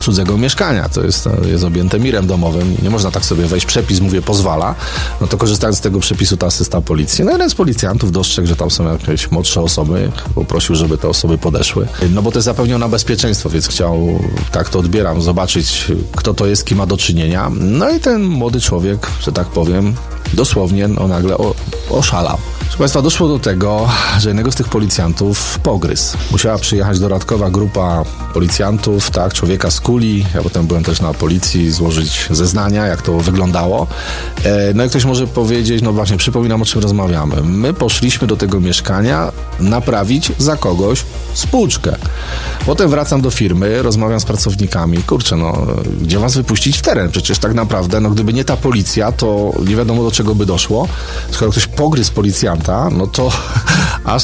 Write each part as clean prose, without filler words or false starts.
cudzego mieszkania. To jest objęte mirem domowym. Nie można tak sobie wejść. Przepis, mówię, pozwala. No to korzystając z tego przepisu, to asysta policji. No jeden z policjantów dostrzegł, że tam są jakieś młodsze osoby. Poprosił, żeby te osoby podeszły. No bo to jest zapewnione bezpieczeństwo, więc chciał, tak to odbieram, zobaczyć, kto to jest, kim ma do czynienia. No i ten młody człowiek, że tak powiem, dosłownie nagle oszalał. Proszę Państwa, doszło do tego, że jednego z tych policjantów pogryzł. Musiała przyjechać dodatkowa grupa policjantów, tak, człowieka z kuli. Ja potem byłem też na policji, złożyć zeznania, jak to wyglądało. No i ktoś może powiedzieć, no właśnie, przypominam, o czym rozmawiamy. My poszliśmy do tego mieszkania naprawić za kogoś spłuczkę. Potem wracam do firmy, rozmawiam z pracownikami. Kurczę, no, gdzie was wypuścić w teren? Przecież tak naprawdę, no, gdyby nie ta policja, to nie wiadomo, do czego by doszło. Skoro ktoś pogryzł policjanta, no to aż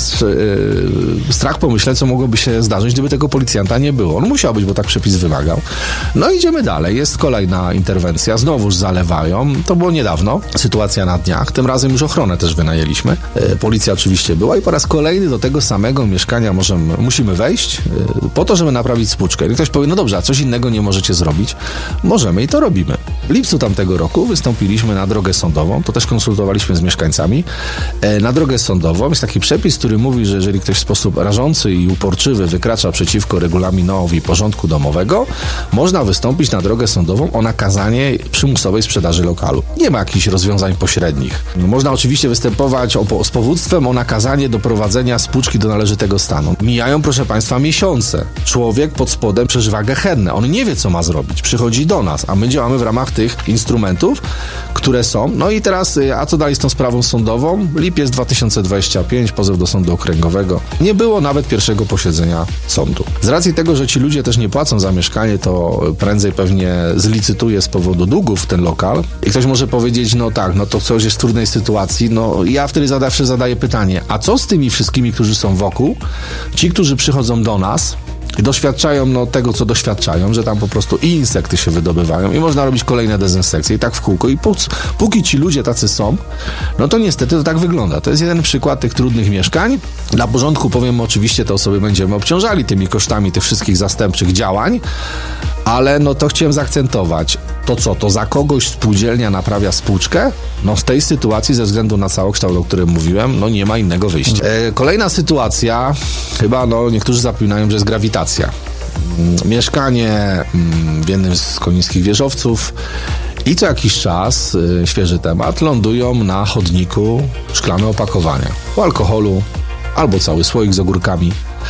strach pomyśleć, co mogłoby się zdarzyć, gdyby tego policjanta nie było. On musiał być, bo tak przepis wymagał. No idziemy dalej. Jest kolejna interwencja. Znowuż zalewają. To było niedawno. Sytuacja na dniach. Tym razem już ochronę też wynajęliśmy. Policja oczywiście była i po raz kolejny do tego samego mieszkania musimy wejść po to, żeby naprawić spłuczkę. I ktoś powie, no dobrze, a coś innego nie możecie zrobić? Możemy i to robimy. W lipcu tamtego roku wystąpiliśmy na drogę sądową. To też konsultowaliśmy z mieszkańcami. Na drogę sądową jest taki przepis, który mówi, że jeżeli ktoś w sposób rażący i uporczywy wykracza przeciwko regulaminowi porządku domowego, można wystąpić na drogę sądową o nakazanie przymusowej sprzedaży lokalu. Nie ma jakichś rozwiązań pośrednich. Można oczywiście występować z powództwem o nakazanie doprowadzenia spłuczki do należytego stanu. Mijają, proszę Państwa, miesiące. Człowiek pod spodem przeżywa gehennę. On nie wie, co ma zrobić. Przychodzi do nas, a my działamy w ramach tych instrumentów, które są. No i teraz, a co dalej z tą sprawą sądową? Lipiec 2025, pozew do sądu okręgowego. Nie było nawet pierwszego posiedzenia sądu. Z racji tego, że ci ludzie też nie płacą za mieszkanie, to prędzej pewnie zlicytuje z powodu długów ten lokal. I ktoś może powiedzieć, no tak, no to ktoś jest w trudnej sytuacji. No ja wtedy zawsze zadaję pytanie, a co z tymi wszystkimi, którzy są wokół? Ci, którzy przychodzą do nas i doświadczają tego, co doświadczają, że tam po prostu i insekty się wydobywają i można robić kolejne dezynsekcje i tak w kółko. I póki ci ludzie tacy są, no to niestety to tak wygląda. To jest jeden przykład tych trudnych mieszkań. Dla porządku powiem, oczywiście te osoby będziemy obciążali tymi kosztami tych wszystkich zastępczych działań, ale no to chciałem zaakcentować. To co? To za kogoś spółdzielnia naprawia spłuczkę? No w tej sytuacji, ze względu na całokształt, o którym mówiłem, no nie ma innego wyjścia. Kolejna sytuacja, chyba niektórzy zapominają, że jest grawitacja. Mieszkanie w jednym z konińskich wieżowców i co jakiś czas, świeży temat, lądują na chodniku szklane opakowania. Po alkoholu albo cały słoik z ogórkami.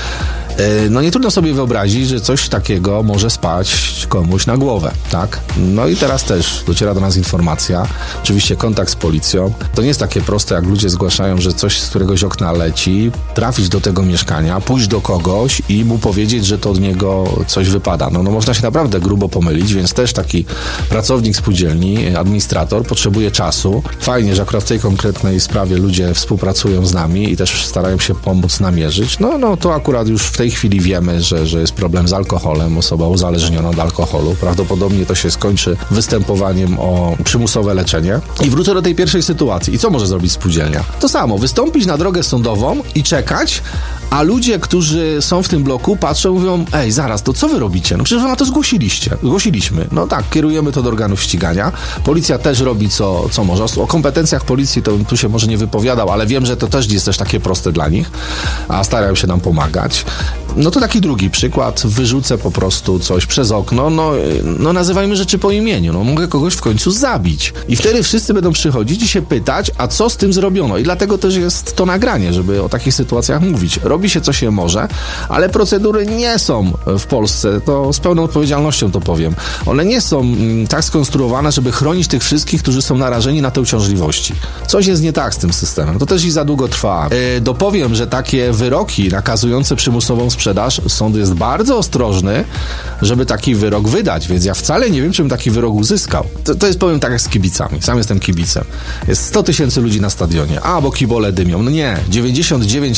No nie trudno sobie wyobrazić, że coś takiego może spaść komuś na głowę, tak? No i teraz też dociera do nas informacja, oczywiście kontakt z policją. To nie jest takie proste, jak ludzie zgłaszają, że coś z któregoś okna leci, trafić do tego mieszkania, pójść do kogoś i mu powiedzieć, że to od niego coś wypada. No można się naprawdę grubo pomylić, więc też taki pracownik spółdzielni, administrator potrzebuje czasu. Fajnie, że akurat w tej konkretnej sprawie ludzie współpracują z nami i też starają się pomóc namierzyć. No to akurat już w tej chwili wiemy, że jest problem z alkoholem, osoba uzależniona od alkoholu. Prawdopodobnie to się skończy występowaniem o przymusowe leczenie. I wrócę do tej pierwszej sytuacji. I co może zrobić spółdzielnia? To samo, wystąpić na drogę sądową i czekać, a ludzie, którzy są w tym bloku, patrzą i mówią, ej, zaraz, to co wy robicie? No przecież wy na to zgłosiliśmy. No tak, kierujemy to do organów ścigania. Policja też robi co może. O kompetencjach policji to tu się może nie wypowiadał, ale wiem, że to też jest też takie proste dla nich, a starają się nam pomagać. No to taki drugi przykład. Wyrzucę po prostu coś przez okno. No nazywajmy rzeczy po imieniu. No mogę kogoś w końcu zabić. I wtedy wszyscy będą przychodzić i się pytać, a co z tym zrobiono? I dlatego też jest to nagranie, żeby o takich sytuacjach mówić. Robi się co się może, ale procedury nie są w Polsce, to z pełną odpowiedzialnością to powiem. One nie są tak skonstruowane, żeby chronić tych wszystkich, którzy są narażeni na te uciążliwości. Coś jest nie tak z tym systemem. To też i za długo trwa. Dopowiem, że takie wyroki nakazujące przymusową sprzedaż, sąd jest bardzo ostrożny, żeby taki wyrok wydać, więc ja wcale nie wiem, czym taki wyrok uzyskał. To jest, powiem tak, jak z kibicami. Sam jestem kibicem. Jest 100 000 ludzi na stadionie, bo kibole dymią. No nie, 99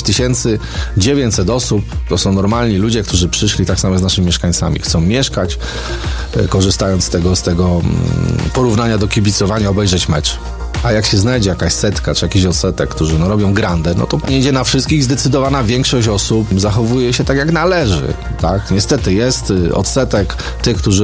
900 osób to są normalni ludzie, którzy przyszli tak samo z naszymi mieszkańcami. Chcą mieszkać, korzystając z tego porównania do kibicowania, obejrzeć mecz. A jak się znajdzie jakaś setka, czy jakiś odsetek, którzy robią grandę, no to nie idzie na wszystkich. Zdecydowana większość osób zachowuje się tak, jak należy, tak? Niestety jest odsetek tych, którzy